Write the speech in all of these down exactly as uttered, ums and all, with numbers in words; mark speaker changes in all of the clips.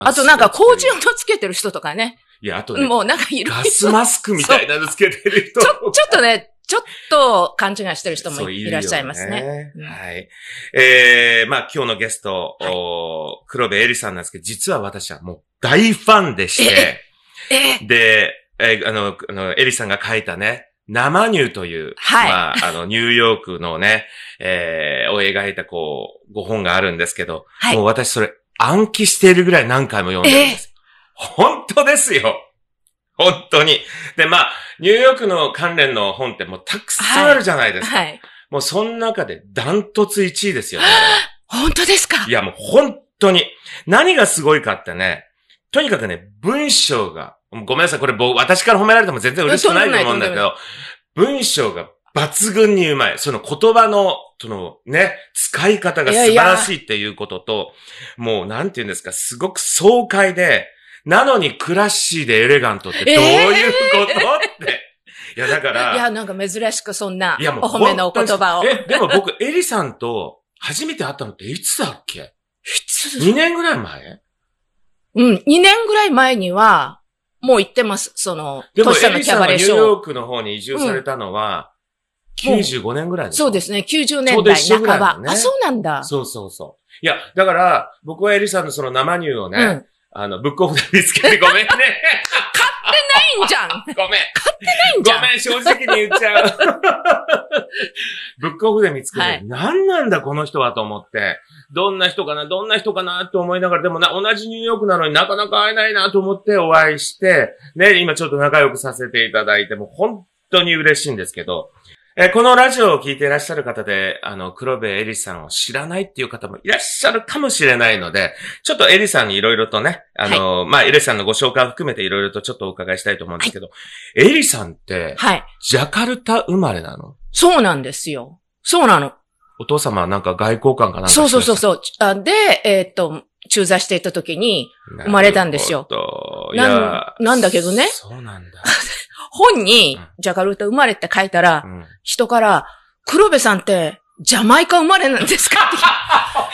Speaker 1: あとなんか麹用のつけてる人とかね。
Speaker 2: いや、あとね。
Speaker 1: もうなんかいろいろ。
Speaker 2: ガスマスクみたいなのつけてる人。
Speaker 1: ちょ、ちょっとね、ちょっと勘違いしてる人もいらっしゃいますね。
Speaker 2: ねうん、はい。えー、まあ今日のゲスト、
Speaker 1: はい、
Speaker 2: 黒部エリさんなんですけど、実は私はもう大ファンでして、
Speaker 1: ええ
Speaker 2: で、えー、あの、あの、エリさんが書いたね、生乳という、
Speaker 1: はい、
Speaker 2: まあ、あの、ニューヨークのね、えー、を描いたこう、ご本があるんですけど、はい、もう私それ暗記しているぐらい何回も読んでるんです。えー、本当ですよ。本当に。で、まあ、ニューヨークの関連の本ってもうたくさんあるじゃないですか。はい。はい、もうその中でダントツいちいですよね。
Speaker 1: 本当ですか？
Speaker 2: いやもう本当に。何がすごいかってね、とにかくね、文章が、ごめんなさい、これ私から褒められても全然嬉しくないと思うんだけど、文章が抜群にうまい。その言葉の、そのね、使い方が素晴らしいっていうことと、いやいやもうなんて言うんですか、すごく爽快で、なのにクラッシーでエレガントってどういうこと、えー、って。いや、だから。
Speaker 1: いや、なんか珍しくそんなお褒めのお言葉を。
Speaker 2: え、でも僕、エリさんと初めて会ったのっていつだっけ？いつ ?に 年ぐらい前？
Speaker 1: うん、にねんぐらい前には、もう行ってます。その、
Speaker 2: でもエリさんがニューヨークの方に移住されたのは、うん、きゅうじゅうごねんぐらいですか？
Speaker 1: そうですね、きゅうじゅうねんだいなかば、ね。あ、そうなんだ。
Speaker 2: そうそうそう。いや、だから、僕はエリさんのその生乳をね、うんあの、ブックオフで見つけてごめんね。買って
Speaker 1: ないんじゃん。
Speaker 2: ごめん。
Speaker 1: 買ってないんじゃん。
Speaker 2: ごめん、正直に言っちゃう。ブックオフで見つけて、はい、何なんだこの人はと思って、どんな人かな、どんな人かなと思いながら、でもな、同じニューヨークなのになかなか会えないなと思ってお会いして、ね、今ちょっと仲良くさせていただいて、もう本当に嬉しいんですけど、えー、このラジオを聞いていらっしゃる方で、あの、黒部エリさんを知らないっていう方もいらっしゃるかもしれないので、ちょっとエリさんにいろいろとね、あの、はい、まあ、エリさんのご紹介を含めていろいろとちょっとお伺いしたいと思うんですけど、はい、エリさんって、はい。ジャカルタ生まれなの？
Speaker 1: そうなんですよ。そうなの。
Speaker 2: お父様はなんか外交官かなんか
Speaker 1: そうそうそうそう。で、えー、っと、駐在していた時に生まれたんですよ。な, なんだけどね。
Speaker 2: そうなんだ。
Speaker 1: 本に、ジャカルタ生まれって書いたら、うん、人から、黒部さんって、ジャマイカ生まれなんですかって。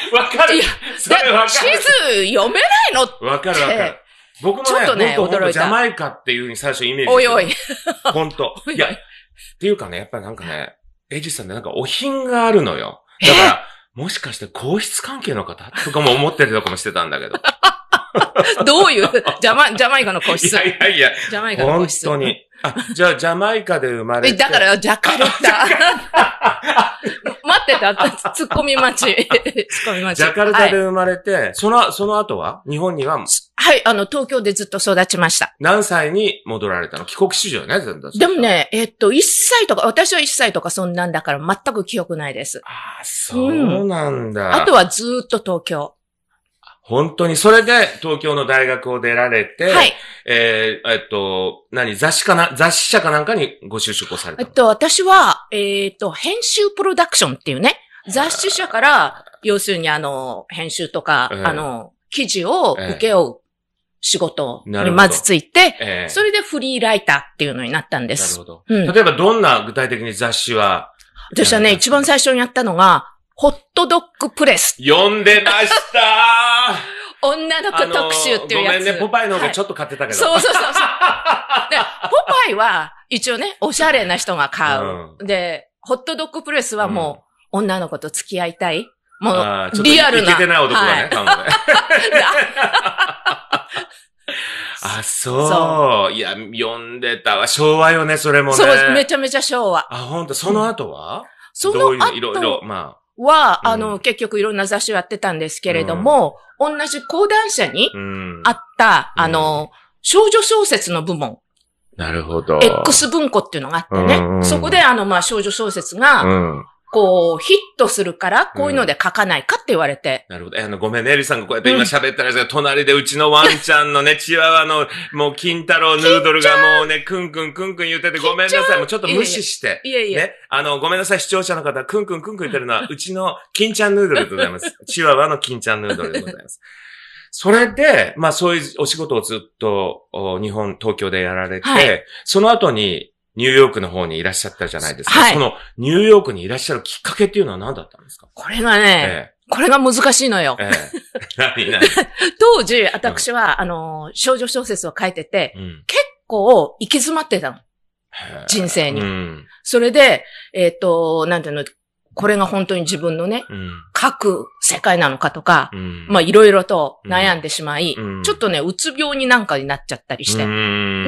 Speaker 2: わかる。いや、それわかる。
Speaker 1: 地図読めないのって。
Speaker 2: わかるわかる。僕もね、ちょっとね、驚いた。ジャマイカっていう風に最初イメージ。
Speaker 1: おいおい。
Speaker 2: 本当。いや、っていうかね、やっぱりなんかね、エイジさんってなんかお品があるのよ。だから、もしかして皇室関係の方とかも思ってるとかもしてたんだけど。
Speaker 1: どういうジャマ、ジャマイカの皇室。
Speaker 2: いやいやいや。
Speaker 1: ジャマイカの皇室。
Speaker 2: 本当に。あ、じゃあ、ジャマイカで生まれて。
Speaker 1: だから、ジャカルタ。待ってた、ツッコミ待ち。ツッコミ待ち。
Speaker 2: ジャカルタで生まれて、はい、その、その後は日本には
Speaker 1: はい、あの、東京でずっと育ちました。
Speaker 2: 何歳に戻られたの？帰国子女ね、全然。
Speaker 1: でもね、えっと、いっさいとか、私はいっさいとかそんなんだから全く記憶ないです。
Speaker 2: ああ、そうなんだ、うん。
Speaker 1: あとはずーっと東京。
Speaker 2: 本当に、それで東京の大学を出られて、
Speaker 1: はい。
Speaker 2: えー、えっと、何、雑誌かな、雑誌社かなんかにご就職をされたの？
Speaker 1: えっと、私は、えっと、編集プロダクションっていうね、雑誌社から、要するにあの、編集とか、えー、あの、記事を請け負う仕事にまずついて、えー、それでフリーライターっていうのになったんです。
Speaker 2: なるほど。うん、例えばどんな具体的に雑誌は？
Speaker 1: 私はね、一番最初にやったのが、ホットドッグプレス。
Speaker 2: 読んでましたー
Speaker 1: 女の子特集っていうやつ。
Speaker 2: ごめんね、ポパイの方がちょっと買ってたけど。
Speaker 1: はい、そうそうそうそう。で、ポパイは一応ね、おしゃれな人が買う。うん、で、ホットドッグプレスはもう、女の子と付き合いたい。もう、リアルな。
Speaker 2: イケてない男がね、はい、買うのね。あ、そう。そう。いや、読んでたわ。昭和よね、それもね。
Speaker 1: そう、めちゃめちゃ昭和。
Speaker 2: あ、ほんと、その後は、うん、
Speaker 1: その後
Speaker 2: どういういろいろ、まあ。
Speaker 1: は、あの、うん、結局いろんな雑誌をやってたんですけれども、うん、同じ講談社にあった、うん、あの、少女小説の部門。
Speaker 2: なるほど。
Speaker 1: X 文庫っていうのがあってね。うん、そこであの、まあ、少女小説が、うんこう、ヒットするから、こういうので書かないかって言われて。
Speaker 2: うん、なるほど。あの、ごめんね、エリさんがこうやって今喋ったら、うん、隣でうちのワンちゃんのね、チワワの、もう、金太郎ヌードルがもうね、クンクンクンクン言ってて、ごめんなさい。もうちょっと無視して。
Speaker 1: いえいえ。
Speaker 2: ね。あの、ごめんなさい、視聴者の方、クンクンクンクン言ってるのは、うちの金ちゃんヌードルでございます。チワワの金ちゃんヌードルでございます。それで、まあそういうお仕事をずっと、日本、東京でやられて、はい、その後に、ニューヨークの方にいらっしゃったじゃないですか。はい。そのニューヨークにいらっしゃるきっかけっていうのは何だったんですか？
Speaker 1: これがね、ええ、 これが難しいのよ。
Speaker 2: ええ、何何
Speaker 1: 当時、私は、うん、あの、少女小説を書いてて、うん、結構行き詰まってたの。人生に。うん、それで、えっと、なんていうの、これが本当に自分のね、うん、書く世界なのかとか、うん、まあいろいろと悩んでしまい、うん、ちょっとね、うつ病になんかになっちゃったりして。うん、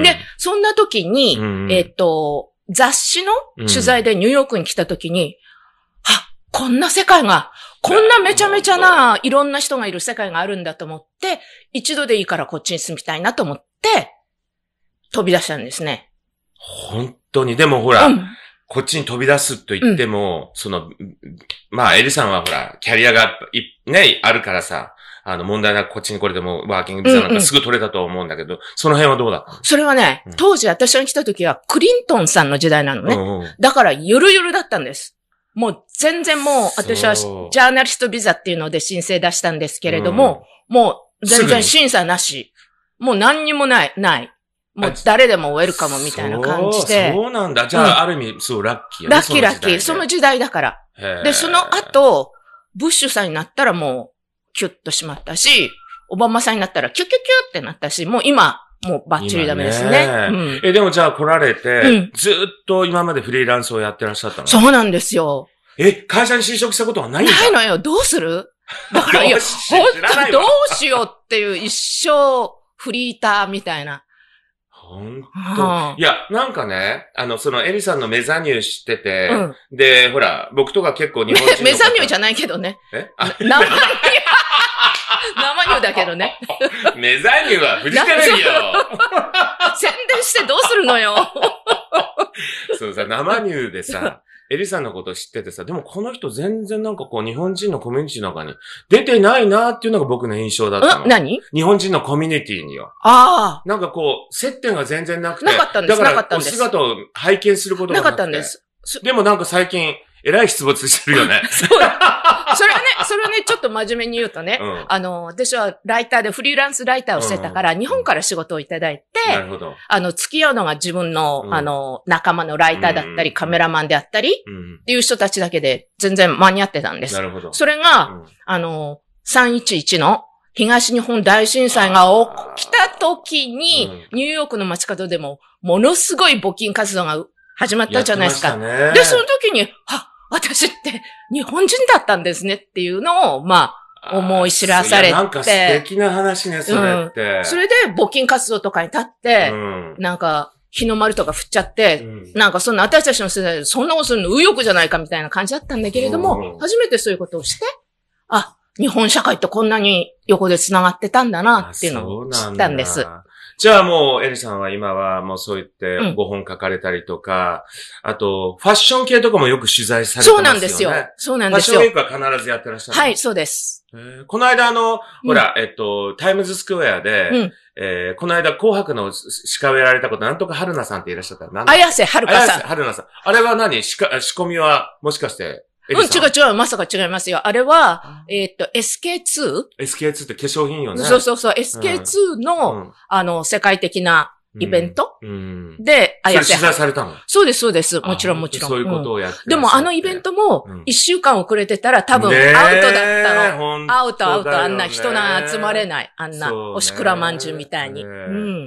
Speaker 1: で、そんな時に、うん、えっと、雑誌の取材でニューヨークに来た時に、うん、あ、こんな世界が、こんなめちゃめちゃないろんな人がいる世界があるんだと思って、一度でいいからこっちに住みたいなと思って、飛び出したんですね。
Speaker 2: 本当に、でもほら、うん、こっちに飛び出すと言っても、うん、その、まあ、エリさんはほら、キャリアがい、ね、あるからさ、あの、問題なくこっちに来れても、ワーキングビザなんかすぐ取れたと思うんだけど、うんうん、その辺はどうだったの？
Speaker 1: それはね、うん、当時私が来た時は、クリントンさんの時代なのね。うんうん、だから、ゆるゆるだったんです。もう、全然もう、私は、ジャーナリストビザっていうので申請出したんですけれども、うん、もう、全然審査なし。もう何にもない、ない。もう誰でもウェルカムみたいな感じで。
Speaker 2: そう、そうなんだ。じゃあ、うん、ある意味、そう、ラッキーよね。
Speaker 1: ラッキーラッキー。その時代だから。で、その後、ブッシュさんになったらもう、キュッとしまったし、オバマさんになったらキュキュキュってなったし、もう今、もうバッチリダメですね。ねうん、
Speaker 2: え、でもじゃあ来られて、うん、ずっと今までフリーランスをやってらっしゃったの？
Speaker 1: そうなんですよ。
Speaker 2: え、会社に就職したことはないんだ？
Speaker 1: ないのよ。どうする？だから、いや、本当どうしようっていう一生フリーターみたいな。
Speaker 2: 本当、いや、なんかね、あの、そのエリさんのメザニュー知ってて、うん、で、ほら、僕とか結構日本人の
Speaker 1: メザニューじゃないけどね。
Speaker 2: え
Speaker 1: 生ニュー。生ニューだけどね。
Speaker 2: メザニューはフジテレビよ。
Speaker 1: 宣伝してどうするのよ。
Speaker 2: そうさ、生ニューでさ、エリさんのこと知っててさ、でもこの人全然なんかこう日本人のコミュニティの中に出てないなっていうのが僕の印象だったの。
Speaker 1: 何？
Speaker 2: 日本人のコミュニティには。
Speaker 1: ああ。
Speaker 2: なんかこう、接点が全然なくて。
Speaker 1: なかったんです。
Speaker 2: だからお姿を拝見することがなくて。
Speaker 1: なかったんです。
Speaker 2: でもなんか最近、えらい出没してるよね。
Speaker 1: そう。それはね、それはね、ちょっと真面目に言うとね、うん、あの、私はライターでフリーランスライターをしてたから、うん、日本から仕事をいただいて、なるほど。あの、付き合うのが自分の、うん、あの、仲間のライターだったり、うん、カメラマンであったり、うん、っていう人たちだけで全然間に合ってたんです。なるほど。それが、うん、あの、さんいちいちの東日本大震災が起きた時に、うん、ニューヨークの街角でも、ものすごい募金活動が始まったじゃないですか。ね、で、その時に、は私って日本人だったんですねっていうのを、まあ、思い知らされて。
Speaker 2: なんか素敵な話ね、それって。
Speaker 1: うん、それで募金活動とかに立って、うん、なんか、日の丸とか振っちゃって、うん、なんかそんな私たちの世代でそんなことするの右翼じゃないかみたいな感じだったんだけれども、うん、初めてそういうことをして、あ、日本社会ってこんなに横で繋がってたんだなっていうのを知ったんです。
Speaker 2: じゃあもう、エリさんは今はもうそう言ってごほん書かれたりとか、うん、あと、ファッション系とかもよく取材されてますよね。そうなんですよ。
Speaker 1: そうなんですよ。
Speaker 2: ファッションウィークは必ずやってらっしゃる。
Speaker 1: はい、そうです。
Speaker 2: えー、この間あの、うん、ほら、えっと、タイムズスクエアで、うんえー、この間紅白の司会をやられたこと、なんとか春菜さんっていらっしゃったら何だ
Speaker 1: 綾瀬はるかさん。
Speaker 2: 綾瀬はるなさん。あれは何仕込みは、もしかして、
Speaker 1: うん、違う違う、まさか違いますよ。あれは、えっと、エスケーツー？
Speaker 2: エスケーツー って化粧品よね。
Speaker 1: そうそうそう、エスケーツー の、うん、あの、世界的なイベント、うんうん、で、
Speaker 2: あやせ。取材されたの？
Speaker 1: そうです、そうです。もちろん、もちろん。
Speaker 2: そういうことをやって、うん。
Speaker 1: でも、あのイベントも、一週間遅れてたら多分、アウトだったの。アウト、アウト、あんな人が集まれない。あんな、おしくらまんじゅうみたいに。うん、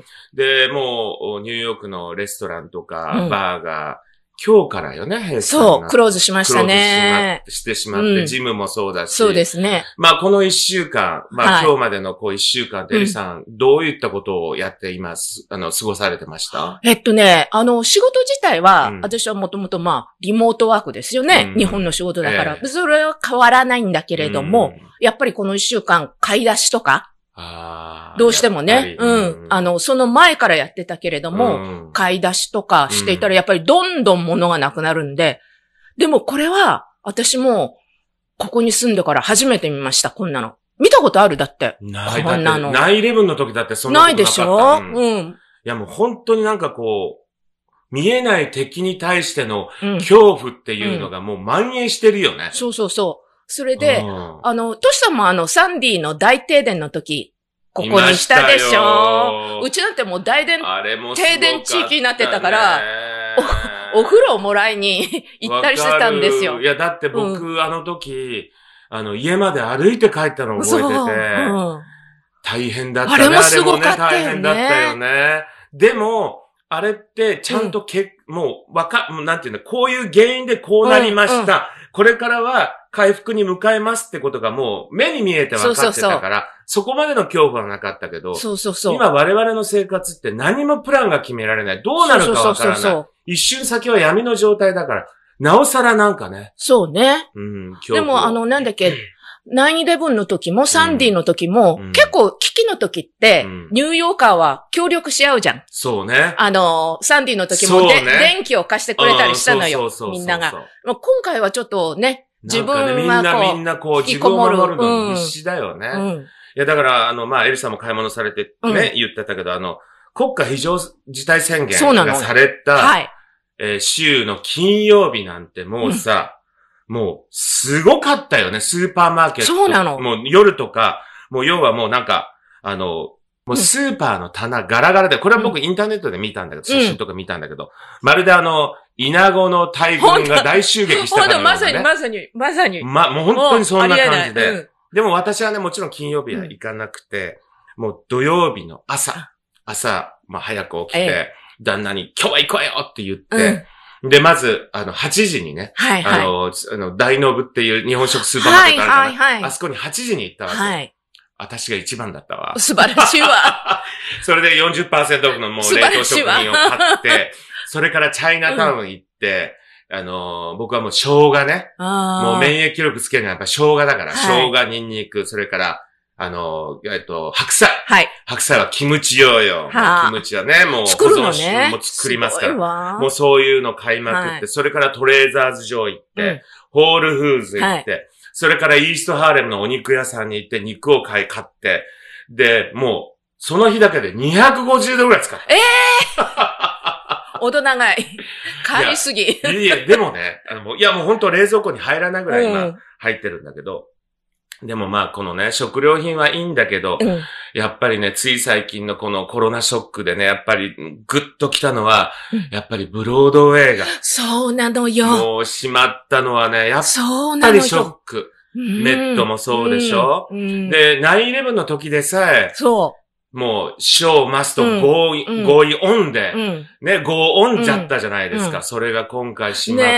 Speaker 2: で、もう、ニューヨークのレストランとか、バーが、今日からよね、閉鎖
Speaker 1: そう、クローズしましたね。
Speaker 2: クローズしてしまって、うん、ジムもそうだし。
Speaker 1: そうですね。
Speaker 2: まあ、この一週間、まあ、はい、今日までのこう一週間、テリさん、うん、どういったことをやっています、あの、過ごされてました？
Speaker 1: えっとね、あの、仕事自体は、うん、私はもともとまあ、リモートワークですよね。うん、日本の仕事だから、えー。それは変わらないんだけれども、うん、やっぱりこの一週間、買い出しとか、あどうしてもね、うん、うん。あの、その前からやってたけれども、うん、買い出しとかしていたら、やっぱりどんどん物がなくなるんで、でもこれは、私も、ここに住んでから初めて見ました、こんなの。見たことあるだって。
Speaker 2: ない、こんなの。ナイイレブンの時だってそんなことなかった。
Speaker 1: ないでしょ？うん。い
Speaker 2: やもう本当になんかこう、見えない敵に対しての恐怖っていうのがもう蔓延してるよね。
Speaker 1: うん、そうそうそう。それで、うん、あの、トシさんもあの、サンディの大停電の時、ここにしたでしょ。うちなんてもう大電、停電地域になってたから、お、お風呂をもらいに行ったりしてたんですよ。
Speaker 2: いや、だって僕、うん、あの時、 あの、家まで歩いて帰ったのを覚えてて、うん、大変だったね。
Speaker 1: あれもすごかったよね。
Speaker 2: あれもね、大変だったよね。でも、あれってちゃんとけ、うん、もうわか、なんていうの、こういう原因でこうなりました。うんうん、これからは回復に向かいますってことがもう目に見えて分かってたから、そうそうそう、そこまでの恐怖はなかったけど、そうそうそう、今我々の生活って何もプランが決められない。どうなるかわからない。そうそうそうそう、一瞬先は闇の状態だから、なおさらなんかね。
Speaker 1: そうね。
Speaker 2: うん、
Speaker 1: でもあの、なんだっけ、ナインイレブンの時もサンディの時も、うん、結構危機の時って、うん、ニューヨーカーは協力し合うじゃん。
Speaker 2: そうね。
Speaker 1: あの、サンディの時も、ね、電気を貸してくれたりしたのよ。みんなが。今回はちょっとね、自分はこう、
Speaker 2: みんなみんなこう、自分を守るのに必死だよね。うんうん、いや、だから、あの、まあ、エリさんも買い物されてね、うん、言ってたけど、あの、国家非常事態宣言がされた、はい、えー、週の金曜日なんてもうさ、うん、もう、すごかったよね、スーパーマーケット。
Speaker 1: そうなの。
Speaker 2: もう夜とか、もう要はもうなんか、あの、もうスーパーの棚ガラガラで、これは僕インターネットで見たんだけど、写真とか見たんだけど、まるであの、イナゴの大群が大襲撃したから、ね。
Speaker 1: まさに、まさに、まさに。
Speaker 2: ま、もう本当にそんな感じで。うん、でも私はね、もちろん金曜日は行かなくて、うん、もう土曜日の朝、朝、まあ早く起きて、ええ、旦那に今日は行こうよって言って、うん、で、まず、あの、はちじにね、はいはい、あの、あの、大ノブっていう日本食スーパーマーケットあるから、はいはいはい、あそこにはちじに行ったわけ。はい、私が一番だったわ。
Speaker 1: 素晴らしいわ。
Speaker 2: それで よんじゅっパーセント オフのもう冷凍食品を買って、それからチャイナタウン行って、うん、あのー、僕はもう生姜ね。もう免疫力つけるのはやっぱ生姜だから、はい、生姜、ニンニク、それから、あのー、えっと、白菜。はい。白菜はキムチ用よ。はあ、キムチはね、もう
Speaker 1: 作るのね、
Speaker 2: も作りますから。もうそういうの買いまくって、はい、それからトレーザーズ城行って、うん、ホールフーズ行って、はい、それからイーストハーレムのお肉屋さんに行って肉を買い、買って、で、もう、その日だけでにひゃくごじゅうドルぐらい使った。
Speaker 1: ええーおど長い。買いすぎ。
Speaker 2: いや、いやでもね、あの、いやもう本当冷蔵庫に入らないぐらい今入ってるんだけど、うん、でもまあこのね、食料品はいいんだけど、うん、やっぱりね、つい最近のこのコロナショックでね、やっぱりグッと来たのは、うん、やっぱりブロードウェイが。
Speaker 1: そうなのよ。
Speaker 2: もう閉まったのはね、やっぱりショック。ネットもそうでしょ、うんうん、で、ナインイレブンの時でさえ、そう。もう、ショー、マスト、ゴー、ゴーオンで、うん、ね、ゴーオンじゃったじゃないですか。うん、それが今回閉まって、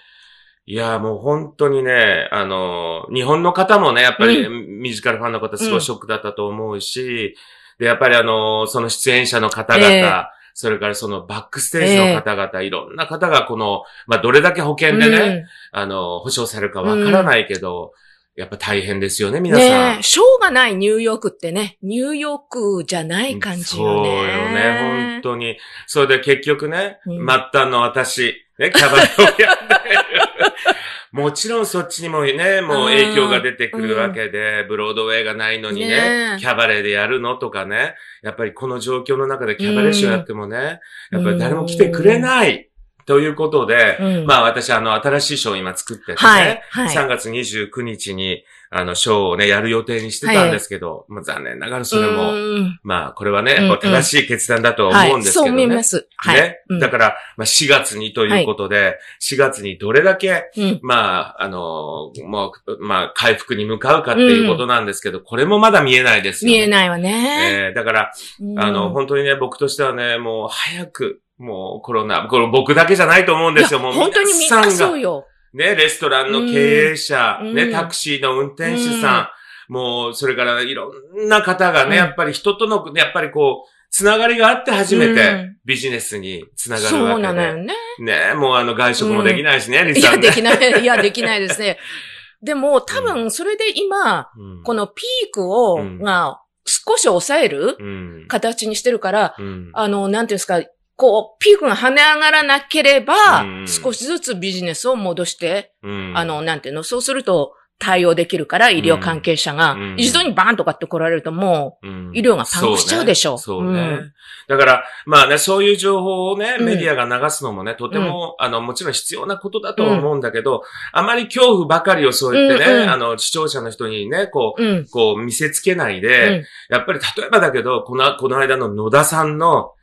Speaker 2: いや、もう本当にね、あの、日本の方もね、やっぱり、うん、ミュージカルファンの方すごいショックだったと思うし、で、やっぱりあの、その出演者の方々、えーそれからそのバックステージの方々、えー、いろんな方がこの、まあ、どれだけ保険でね、うん、あの、保証されるかわからないけど、うん、やっぱ大変ですよね、皆さん。
Speaker 1: ねえ、しょうがないニューヨークってね、ニューヨークじゃない感じよね。
Speaker 2: そうよね、本当に。それで結局ね、うん、末端の私、ね、キャバレーをやってもちろんそっちにもね、もう影響が出てくるわけで、うん、ブロードウェイがないのにね、ねキャバレーでやるのとかね、やっぱりこの状況の中でキャバレーショーやってもね、うん、やっぱり誰も来てくれない。ということで、うん、まあ私あの新しいショーを今作っててね、はいはい、さんがつにじゅうくにちにあのショーをね、やる予定にしてたんですけど、はい、まあ残念ながらそれも、まあこれはね、うんうん、正しい決断だとは思うんですけどね。はい、そう思います。はい、ね、うん。だから、まあしがつにということで、はい、しがつにどれだけ、うん、まああの、もう、まあ回復に向かうかっていうことなんですけど、うん、これもまだ見えないですよね。
Speaker 1: 見えないわね。
Speaker 2: えー、だから、うん、あの、本当にね、僕としてはね、もう早く、もうコロナ、これ僕だけじゃないと思うんですよ。もう
Speaker 1: 本当にみんなそうよ。
Speaker 2: ね、レストランの経営者、うん、ね、タクシーの運転手さん、うん、もう、それからいろんな方がね、うん、やっぱり人との、やっぱりこう、つながりがあって初めてビジネスにつながるわけで。
Speaker 1: そうなのよね。
Speaker 2: ね、もうあの外食もできないしね、うん、リサ
Speaker 1: ね。いや、できない、いや、できないですね。でも、多分、それで今、うん、このピークを、うん、が、少し抑える形にしてるから、うん、あの、なんていうんですか、こう、ピークが跳ね上がらなければ、うん、少しずつビジネスを戻して、うん、あの、なんていうの、そうすると対応できるから、医療関係者が、うん、一度にバーンとかって来られるともう、うん、医療がパンクしちゃうでしょ。
Speaker 2: そうね。そうね。うん、だから、まあね、そういう情報をね、メディアが流すのもね、とても、うん、あの、もちろん必要なことだと思うんだけど、うん、あまり恐怖ばかりをそう言ってね、うんうん、あの、視聴者の人にね、こう、うん、こう見せつけないで、うん、やっぱり例えばだけど、この、この間の野田さんの、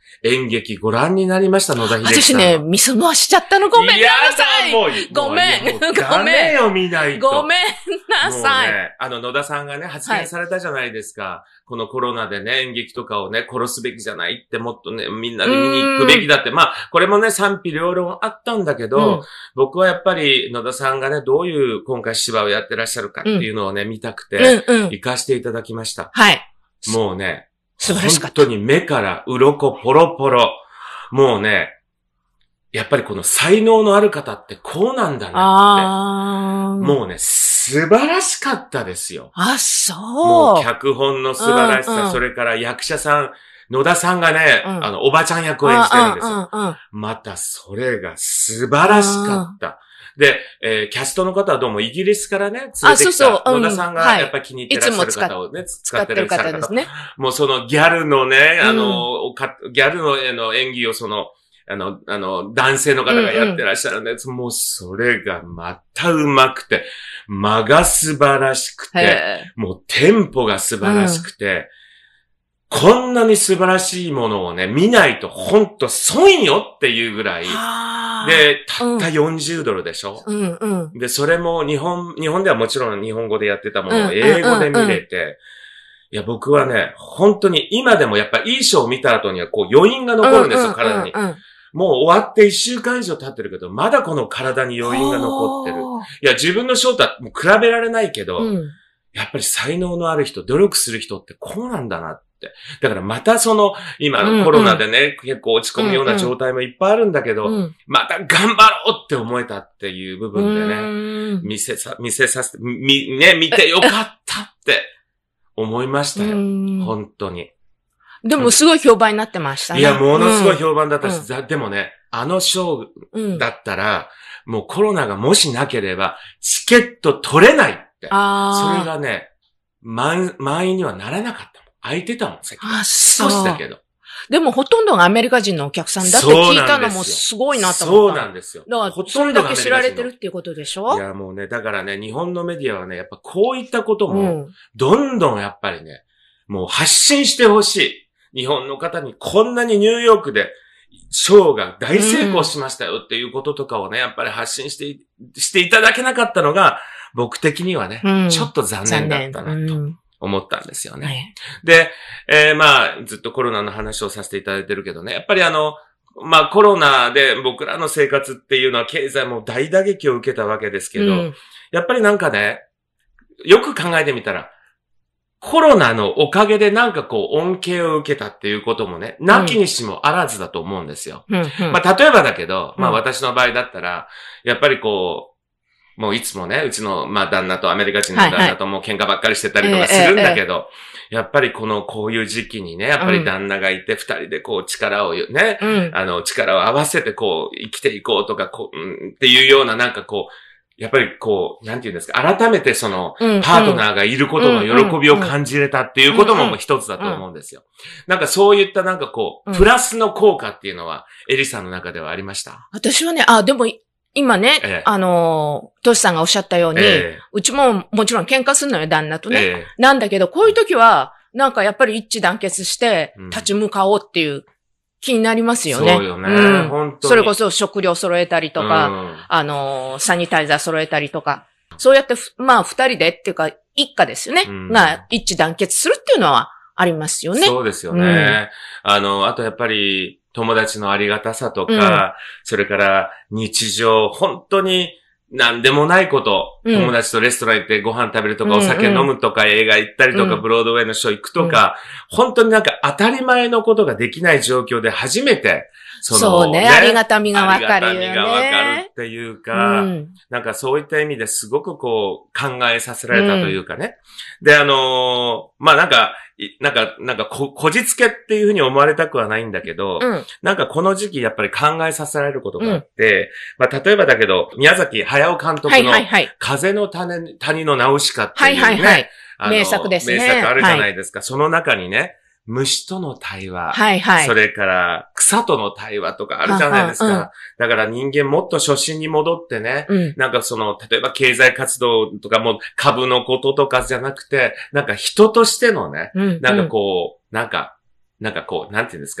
Speaker 2: 演劇ご覧になりました、野田秀樹さん。
Speaker 1: 私ね、見過ごしちゃったの。ごめんなさい。
Speaker 2: もう
Speaker 1: ごめん。
Speaker 2: もうダメよ、見ないと。
Speaker 1: ごめんなさい。
Speaker 2: もうね、あの、野田さんがね、発言されたじゃないですか。はい、このコロナでね、演劇とかをね、殺すべきじゃないって、もっとね、みんなで見に行くべきだって。まあ、これもね、賛否両論あったんだけど、うん、僕はやっぱり野田さんがね、どういう今回芝居をやってらっしゃるかっていうのをね、うん、見たくて、うんうん、行かしていただきました。
Speaker 1: はい。
Speaker 2: もうね、
Speaker 1: 素晴らしかった。
Speaker 2: 本当に目から鱗ポロポロ。もうね、やっぱりこの才能のある方ってこうなんだなって。もうね、素晴らしかったですよ。
Speaker 1: あ、そう。
Speaker 2: もう脚本の素晴らしさ、うんうん、それから役者さん、野田さんがね、うん、あの、おばちゃん役を演じてるんですよ。うんうんうん、またそれが素晴らしかった。で、えー、キャストの方はどうもイギリスからね、連れてきた。あ、そうそう。野田さんがやっぱり気に入ってらっしゃる方をね、いつも使ってらっしゃる方ですね。もうそのギャルのね、あの、うん、ギャルの絵の演技をその、あの、あの、男性の方がやってらっしゃるんで、うんうん、もうそれがまたうまくて、間が素晴らしくて、もうテンポが素晴らしくて、うん、こんなに素晴らしいものをね、見ないとほんと損よっていうぐらい、で、たったよんじゅうドルでしょ、うんうん、で、それも日本、日本ではもちろん日本語でやってたものを英語で見れて、うんうんうん、いや、僕はね、本当に今でもやっぱいいショーを見た後にはこう余韻が残るんですよ、うんうんうんうん、体に。もう終わっていっしゅうかん以上経ってるけど、まだこの体に余韻が残ってる。いや、自分のショーとはもう比べられないけど、うん、やっぱり才能のある人、努力する人ってこうなんだなって。だからまたその、今のコロナでね、うんうん、結構落ち込むような状態もいっぱいあるんだけど、うんうん、また頑張ろうって思えたっていう部分でね、見せさ、見せさせて、み、ね、見てよかったって思いましたよ。本当に。
Speaker 1: でもすごい評判になってましたね。
Speaker 2: いや、ものすごい評判だったし、うん、でもね、あのショーだったら、うん、もうコロナがもしなければ、チケット取れないって。あそれがね、満、満員にはならなかったもん。空いてたもん、席。あ、そう。少しだけど。
Speaker 1: でもほとんどがアメリカ人のお客さんだって聞いたのもすごいなと思った。
Speaker 2: そうなんですよ。
Speaker 1: だから、それだけ知られてるっていうことでしょ？
Speaker 2: いや、もうね、だからね、日本のメディアはね、やっぱこういったことも、どんどんやっぱりね、もう発信してほしい。日本の方にこんなにニューヨークでショーが大成功しましたよっていうこととかをね、やっぱり発信して、していただけなかったのが、僕的にはね、うん、ちょっと残念だったなと思ったんですよね。うん、で、えー、まあ、ずっとコロナの話をさせていただいてるけどね、やっぱりあの、まあコロナで僕らの生活っていうのは経済も大打撃を受けたわけですけど、うん、やっぱりなんかね、よく考えてみたら、コロナのおかげでなんかこう恩恵を受けたっていうこともね、なきにしもあらずだと思うんですよ。うんうん、まあ例えばだけど、まあ私の場合だったら、やっぱりこう、もういつもね、うちのまあ旦那とアメリカ人の旦那ともう喧嘩ばっかりしてたりとかするんだけど、はいはい、やっぱりこのこういう時期にね、やっぱり旦那がいて二人でこう力をね、うん、あの力を合わせてこう生きていこうとかこう、うん、っていうようななんかこう、やっぱりこう、なんていうんですか、改めてその、パートナーがいることの喜びを感じれたっていうことも一つだと思うんですよ。なんかそういったなんかこう、プラスの効果っていうのは、エリさんの中ではありました？
Speaker 1: 私はね、あ、でも、今ね、ええ、あの、トシさんがおっしゃったように、ええ、うちももちろん喧嘩するのよ、旦那とね。え、なんだけど、こういう時は、なんかやっぱり一致団結して、立ち向かおうっていう、気になりますよね。
Speaker 2: そうよね。うん、本当に。
Speaker 1: それこそ食料揃えたりとか、うん、あの、サニタイザー揃えたりとか、そうやって、まあ、二人でっていうか、一家ですよね。うん、が一致団結するっていうのはありますよね。
Speaker 2: そうですよね。うん、あの、あとやっぱり、友達のありがたさとか、うん、それから日常、本当に、なんでもないこと、うん、友達とレストラン行ってご飯食べるとか、お酒飲むとか、映画行ったりとか、うん、ブロードウェイのショー行くとか、うん、本当になんか当たり前のことができない状況で初めて、
Speaker 1: その、そうね、ね、ありがたみがわかるよね。ありがたみがわかる
Speaker 2: っていうか、うん、なんかそういった意味ですごくこう、考えさせられたというかね。うん、で、あのー、まあなんか、なんか、なんかこ、こじつけっていうふうに思われたくはないんだけど、うん、なんかこの時期やっぱり考えさせられることがあって、うん、まあ例えばだけど、宮崎駿監督の、風の谷、谷のナウシカっていうね、はいはいはい、
Speaker 1: あの名作ですね。
Speaker 2: 名作あるじゃないですか。はい、その中にね、虫との対話、はいはい、それから草との対話とかあるじゃないですか。うんうん、だから人間もっと初心に戻ってね、うん、なんかその、例えば経済活動とかも株のこととかじゃなくて、なんか人としてのね、うんうん、なんかこう、なんか、なんかこう、なんていうんですか、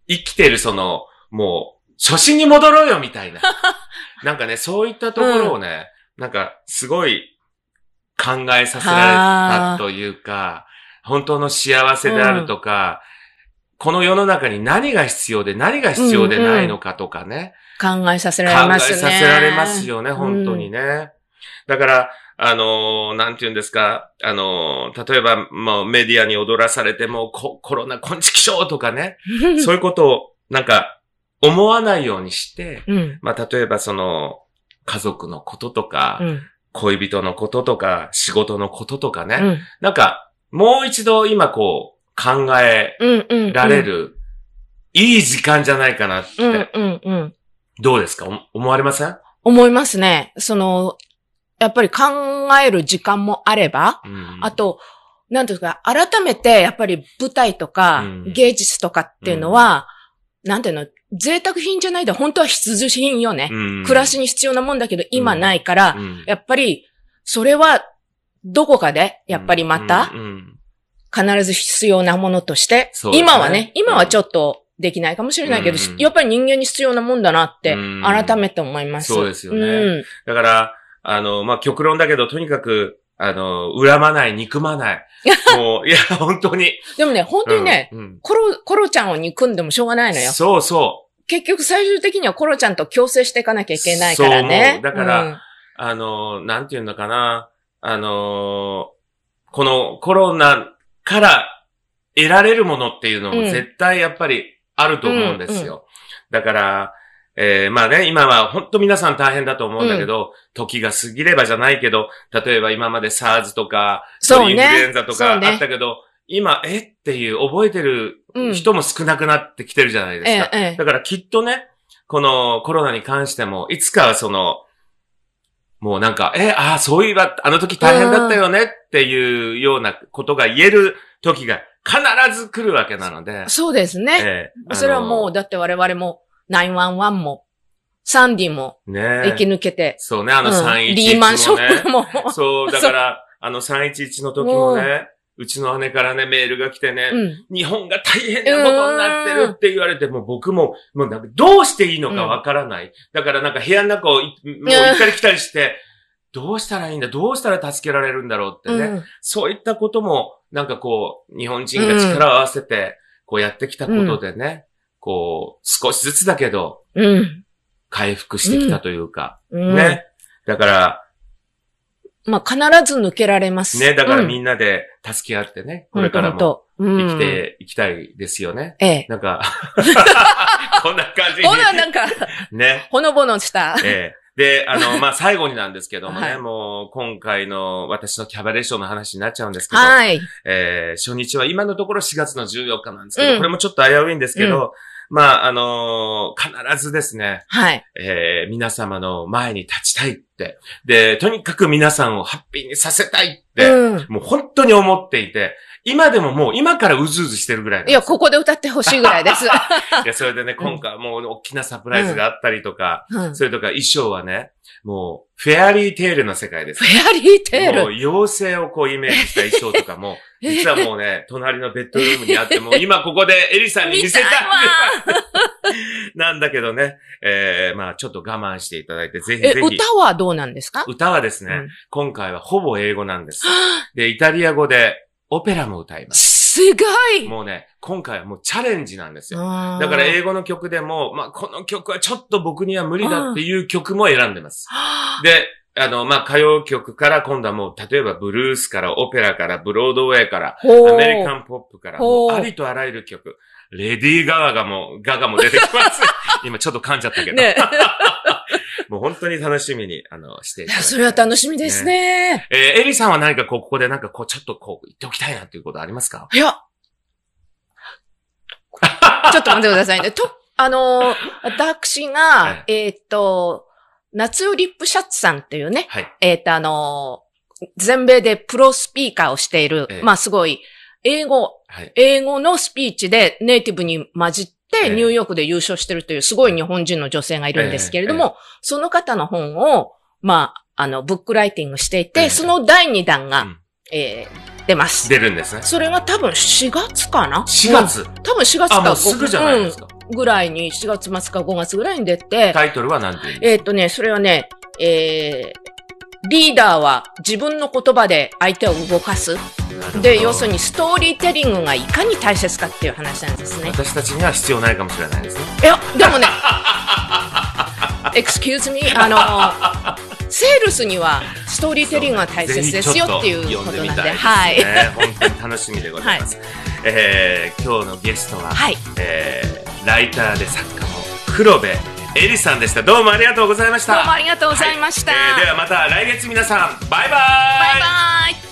Speaker 2: 生きてるその、もう、初心に戻ろうよみたいな。なんかね、そういったところをね、うん、なんか、すごい考えさせられたというか、本当の幸せであるとか、うん、この世の中に何が必要で何が必要でないのかとかね。
Speaker 1: うんうん、考えさせられますね。
Speaker 2: 考えさせられますよね、本当にね。うん、だから、あのー、なんて言うんですか、あのー、例えば、もうメディアに踊らされてもコ、コロナこんちきしょうとかね、そういうことを、なんか、思わないようにして、うん、まあ、例えばその、家族のこととか、うん、恋人のこととか、仕事のこととかね、うん、なんか、もう一度今こう、考えられる、うんうんうん、いい時間じゃないかなって、うんうんうん、どうですか？思われません？
Speaker 1: 思いますね。その、やっぱり考える時間もあれば、うん、あと、なんていうか、改めて、やっぱり舞台とか、うん、芸術とかっていうのは、うん、なんていうの、贅沢品じゃないで、本当は必需品よね、うん。暮らしに必要なもんだけど、今ないから、うん、やっぱり、それは、どこかで、やっぱりまた、必ず必要なものとして、うんうん、今はね、今はちょっとできないかもしれないけど、うん、やっぱり人間に必要なもんだなって、改めて思います。
Speaker 2: そうですよね。うん、だから、あの、まあ、極論だけど、とにかく、あの、恨まない、憎まない。もう、いや、本当に。
Speaker 1: でもね、本当にね、うんうん、コロ、コロちゃんを憎んでもしょうがないのよ。
Speaker 2: そうそう。
Speaker 1: 結局最終的にはコロちゃんと共生していかなきゃいけないからね。
Speaker 2: そう。だから、うん、あの、なんていうのかな。あの、このコロナから得られるものっていうのも絶対やっぱりあると思うんですよ。うんうん、だから、えー、まあね、今は本当皆さん大変だと思うんだけど、うん、時が過ぎればじゃないけど、例えば今まで SARS とか、インフルエンザとかあったけど、ね、今、えっていう覚えてる人も少なくなってきてるじゃないですか。うんええ、だからきっとね、このコロナに関しても、いつかはその、もうなんか、え、ああ、そういえば、あの時大変だったよねっていうようなことが言える時が必ず来るわけなので。
Speaker 1: そうですね。えー、それはもう、だって我々も、きゅういちいちも、サンディも、生き抜けて。ね、
Speaker 2: そうね、あのさんいちいちも、ね、
Speaker 1: リーマンショックも。
Speaker 2: そう、だから、あのさんいちいちの時もね、うちの姉からね、メールが来てね、うん、日本が大変なことになってるって言われて、もう僕も、もうなんかどうしていいのかわからない。うん、だからなんか部屋の中を、もう行ったり来たりして、どうしたらいいんだ、どうしたら助けられるんだろうってね、うん、そういったことも、なんかこう、日本人が力を合わせて、こうやってきたことでね、うん、こう、少しずつだけど、うん、回復してきたというか、うん、ね。だから、
Speaker 1: まあ、必ず抜けられます。
Speaker 2: ね、だからみんなで助け合ってね、うん、これからも生きていきたいですよね。ええ。なんか、こんな感じに。
Speaker 1: ほな、なんか、ね。ほのぼのした。
Speaker 2: ええ。で、あの、まあ、最後になんですけどもね、はい、もう、今回の私のキャバレーションの話になっちゃうんですけど、はい。えー、初日は今のところしがつのじゅうよっかなんですけど、うん、これもちょっと危ういんですけど、うんまあ、あのー、必ずですね。はい。えー、皆様の前に立ちたいって。で、とにかく皆さんをハッピーにさせたいって、うん、もう本当に思っていて、今でももう今からうずうずしてるぐらいなんです。
Speaker 1: いや、ここで歌ってほしいぐらいです。い
Speaker 2: や、それでね、今回はもう大きなサプライズがあったりとか、うん、それとか衣装はね、もう、フェアリーテールの世界です。
Speaker 1: フェアリーテール
Speaker 2: もう、妖精をこうイメージした衣装とかも、実はもうね、隣のベッドルームにあって、もう今ここでエリさんに見せたいなんだけどね、えー、まあちょっと我慢していただいて、ぜひぜひ。
Speaker 1: え、歌はどうなんですか？
Speaker 2: 歌はですね、うん、今回はほぼ英語なんです。で、イタリア語でオペラも歌います。
Speaker 1: すごい！
Speaker 2: もうね、今回はもうチャレンジなんですよ。だから英語の曲でも、まあこの曲はちょっと僕には無理だっていう曲も選んでます。で、あの、まあ、歌謡曲から今度はもう、例えばブルースからオペラからブロードウェイからアメリカンポップからもうありとあらゆる曲。レディー・ガガがも、ガガも出てきます。今ちょっと噛んじゃったけど。ね、もう本当に楽しみに、あの、していただきたい。いや、
Speaker 1: それは楽しみですね。
Speaker 2: ねえー、エリさんは何かこうここでなんかこう、ちょっとこう、言っておきたいなっていうことありますか？
Speaker 1: いや。ちょっと待ってくださいね。と、あのー、私が、はい、えっと、夏代リップシャツさんっていうね、はい、えっとあのー、全米でプロスピーカーをしている、ええ、まあすごい、英語、はい、英語のスピーチでネイティブに混じって、ニューヨークで優勝してるというすごい日本人の女性がいるんですけれども、えええ、その方の本を、まあ、あの、ブックライティングしていて、え、そのだいにだんが、うんえー、出ます。
Speaker 2: 出るんですね。
Speaker 1: それが多分しがつかな ?し
Speaker 2: 月、
Speaker 1: うん、多分しがつか。
Speaker 2: あ、もうすぐじゃないですか。
Speaker 1: うんぐらいに、しちがつ末かごがつぐらいに出て、
Speaker 2: タイトルは何て言うんですか？
Speaker 1: えっとね、それはね、えー、リーダーは自分の言葉で相手を動かす。で、要するにストーリーテリングがいかに大切かっていう話なんですね。
Speaker 2: 私たちには必要ないかもしれないですね。
Speaker 1: いや、でもね、excuse me、あの、セールスにはストーリーテリングが大切ですよっていうことなんで、ではい。
Speaker 2: 本当に楽しみでございます。はい、えー、今日のゲストは、はい、えー、ライターで作家の黒部えりさんでした。どうもありがとうございました。
Speaker 1: どうもありがとうございました。
Speaker 2: はい、えー、ではまた来月皆さん、バイバイ。
Speaker 1: バイバイ。